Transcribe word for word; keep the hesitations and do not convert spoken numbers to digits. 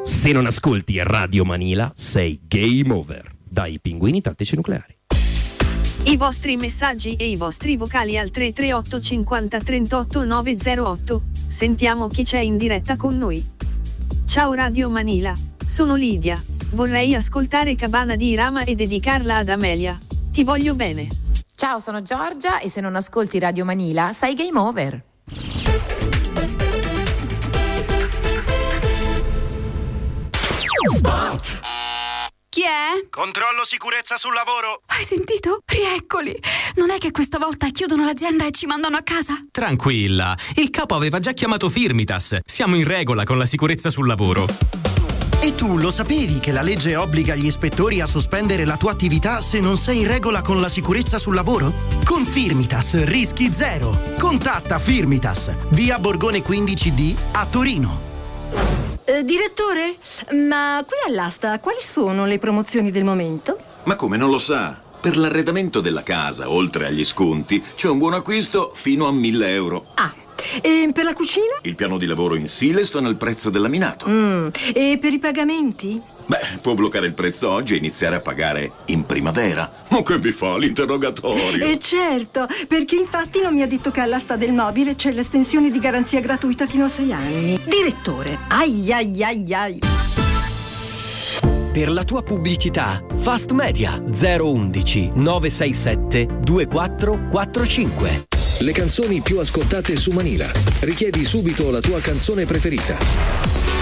Se non ascolti Radio Manila, sei game over. Dai pinguini tattici nucleari. I vostri messaggi e i vostri vocali al tre tre otto cinquanta trentotto nove zero otto. Sentiamo chi c'è in diretta con noi. Ciao Radio Manila, sono Lidia. Vorrei ascoltare Cabana di Irama e dedicarla ad Amelia. Ti voglio bene. Ciao, sono Giorgia e se non ascolti Radio Manila, sei game over. Spot. Chi è? Controllo sicurezza sul lavoro. Hai sentito? Rieccoli. Non è che questa volta chiudono l'azienda e ci mandano a casa? Tranquilla, il capo aveva già chiamato Firmitas. Siamo in regola con la sicurezza sul lavoro. E tu lo sapevi che la legge obbliga gli ispettori a sospendere la tua attività se non sei in regola con la sicurezza sul lavoro? Con Firmitas rischi zero. Contatta Firmitas, via Borgone quindici D a Torino. Eh, direttore, ma qui all'asta quali sono le promozioni del momento? Ma come, non lo sa? Per l'arredamento della casa, oltre agli sconti, c'è un buon acquisto fino a mille euro. Ah, e per la cucina? Il piano di lavoro in Silestone al prezzo del laminato. Mm. E per i pagamenti? Beh, può bloccare il prezzo oggi e iniziare a pagare in primavera. Ma che mi fa l'interrogatorio? Eh certo, perché infatti non mi ha detto che all'asta del mobile c'è l'estensione di garanzia gratuita fino a sei anni. Direttore, ai ai ai ai. Per la tua pubblicità, Fast Media zero undici nove sei sette due quattro quattro cinque. Le canzoni più ascoltate su Manila. Richiedi subito la tua canzone preferita.